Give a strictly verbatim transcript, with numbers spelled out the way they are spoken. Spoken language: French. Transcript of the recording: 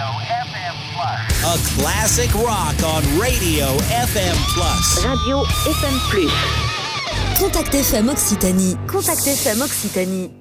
F M Plus. A classic rock on Radio F M Plus. Radio F M Plus. Contact F M Occitanie. Contact F M Occitanie.